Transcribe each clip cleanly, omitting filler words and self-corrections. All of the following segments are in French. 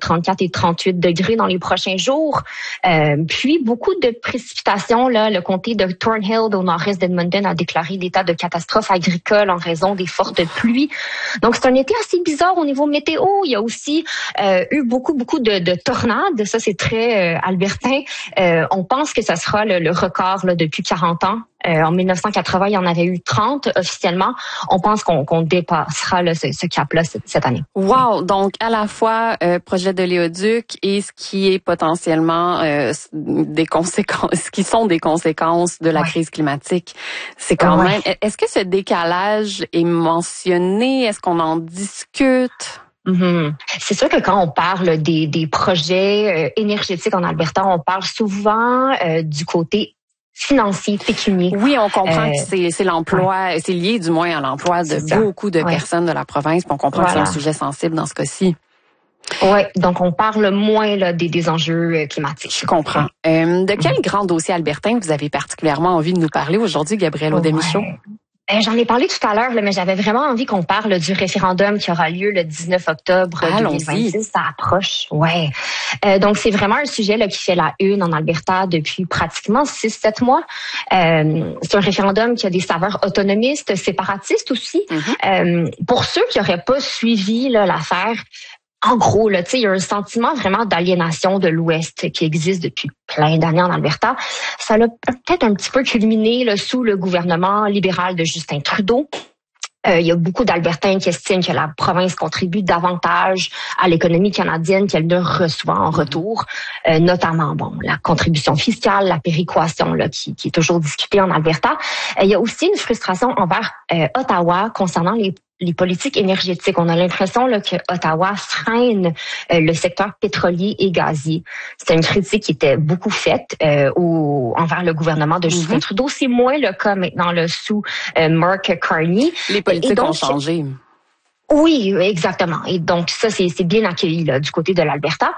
34 et 38 degrés dans les prochains jours. Puis beaucoup de précipitations. Là, le comté de Thornhill au nord-est d'Edmonton a déclaré l'état de catastrophe agricole en raison des fortes pluies. Donc c'est un été assez bizarre au niveau météo. Il y a aussi eu beaucoup de tornades. Ça c'est très albertain. On pense que ça sera le record là, depuis 40 ans. En 1980, il y en avait eu 30 officiellement. On pense qu'on dépassera là, ce cap-là cette année. Wow! Donc, à la fois projet de l'éoduc et ce qui est potentiellement des conséquences, qui sont des conséquences de la crise climatique. C'est quand même... Est-ce que ce décalage est mentionné? Est-ce qu'on en discute? C'est sûr que quand on parle des projets énergétiques en Alberta, on parle souvent du côté financier, pécunier. Oui, on comprend que c'est l'emploi, c'est lié du moins à l'emploi de beaucoup de personnes de la province, puis on comprend que c'est un sujet sensible dans ce cas-ci. Oui, donc on parle moins là, des enjeux climatiques. Je comprends. De quel grand dossier albertain vous avez particulièrement envie de nous parler aujourd'hui, Gabrielle Audemichaud? J'en ai parlé tout à l'heure, mais j'avais vraiment envie qu'on parle du référendum qui aura lieu le 19 octobre 2026. Ça approche. Ouais. Donc, c'est vraiment un sujet là, qui fait la une en Alberta depuis pratiquement 6-7 mois. C'est un référendum qui a des saveurs autonomistes, séparatistes aussi. Pour ceux qui n'auraient pas suivi là, l'affaire, en gros, là, il y a un sentiment vraiment d'aliénation de l'Ouest qui existe depuis plein d'années en Alberta. Ça a peut-être un petit peu culminé là, sous le gouvernement libéral de Justin Trudeau. Il y a beaucoup d'Albertains qui estiment que la province contribue davantage à l'économie canadienne qu'elle ne reçoit en retour, notamment la contribution fiscale, la péréquation là, qui est toujours discutée en Alberta. Il y a aussi une frustration envers Ottawa concernant les politiques énergétiques. On a l'impression là, que Ottawa freine le secteur pétrolier et gazier. C'est une critique qui était beaucoup faite envers le gouvernement de Justin Trudeau. C'est moins le cas maintenant là, sous Mark Carney. Les politiques ont changé. Oui, exactement. Et donc, ça, c'est bien accueilli là, du côté de l'Alberta.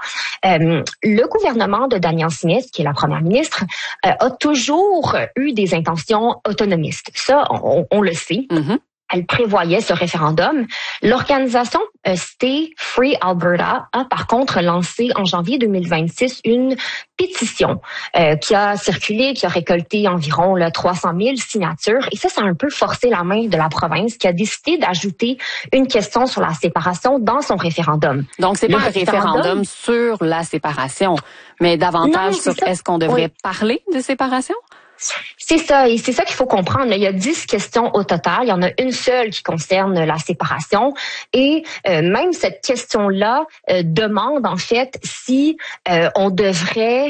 Le gouvernement de Danielle Smith, qui est la première ministre, a toujours eu des intentions autonomistes. Ça, on le sait. Elle prévoyait ce référendum. L'organisation Stay Free Alberta a par contre lancé en janvier 2026 une pétition qui a circulé, qui a récolté environ 300 000 signatures. Et ça a un peu forcé la main de la province qui a décidé d'ajouter une question sur la séparation dans son référendum. Donc, c'est pas un référendum sur la séparation, mais davantage sur est-ce qu'on devrait parler de séparation? C'est ça, et c'est ça qu'il faut comprendre. Il y a 10 questions au total. Il y en a une seule qui concerne la séparation. Et même cette question-là demande, en fait, si on devrait...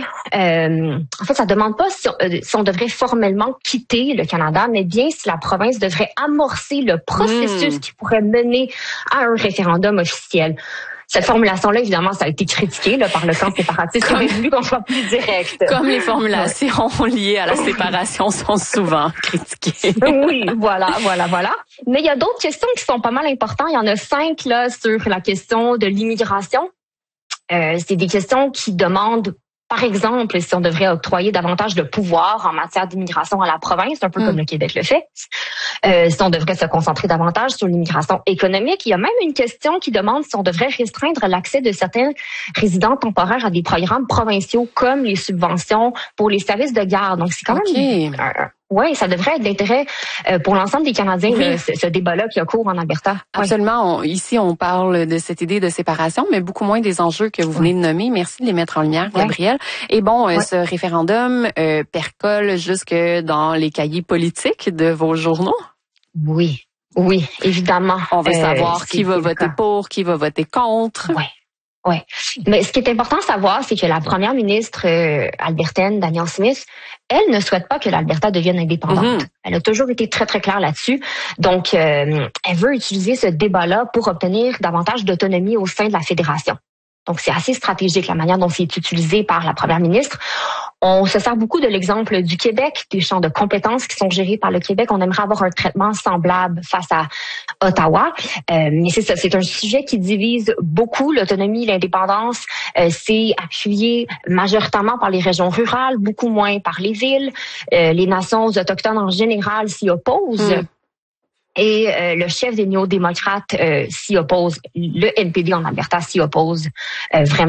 en fait, ça demande pas si on devrait formellement quitter le Canada, mais bien si la province devrait amorcer le processus qui pourrait mener à un référendum officiel. Cette formulation-là, évidemment, ça a été critiqué là, par le camp séparatiste qui aurait voulu qu'on soit plus direct. Comme les formulations liées à la séparation sont souvent critiquées. Oui, voilà. Mais il y a d'autres questions qui sont pas mal importantes. Il y en a 5 là sur la question de l'immigration. C'est des questions qui demandent, par exemple, si on devrait octroyer davantage de pouvoir en matière d'immigration à la province, un peu comme le Québec le fait. Si on devrait se concentrer davantage sur l'immigration économique. Il y a même une question qui demande si on devrait restreindre l'accès de certains résidents temporaires à des programmes provinciaux comme les subventions pour les services de garde. Donc, c'est quand même... Oui, ça devrait être d'intérêt pour l'ensemble des Canadiens, ce débat-là qui a cours en Alberta. Absolument. Ici, on parle de cette idée de séparation, mais beaucoup moins des enjeux que vous venez de nommer. Merci de les mettre en lumière, Gabrielle. Et ce référendum percole jusque dans les cahiers politiques de vos journaux? Oui, évidemment. On veut savoir qui va voter pour, qui va voter contre. Oui. Mais ce qui est important de savoir, c'est que la première ministre albertaine, Danielle Smith, elle ne souhaite pas que l'Alberta devienne indépendante. Elle a toujours été très, très claire là-dessus. Donc, elle veut utiliser ce débat-là pour obtenir davantage d'autonomie au sein de la fédération. Donc, c'est assez stratégique la manière dont c'est utilisé par la première ministre. On se sert beaucoup de l'exemple du Québec, des champs de compétences qui sont gérés par le Québec. On aimerait avoir un traitement semblable face à Ottawa. Mais c'est ça, c'est un sujet qui divise beaucoup l'autonomie, l'indépendance. C'est appuyé majoritairement par les régions rurales, beaucoup moins par les villes. Les nations autochtones en général s'y opposent. Et le chef des néo-démocrates s'y oppose. Le NPD en Alberta s'y oppose vraiment.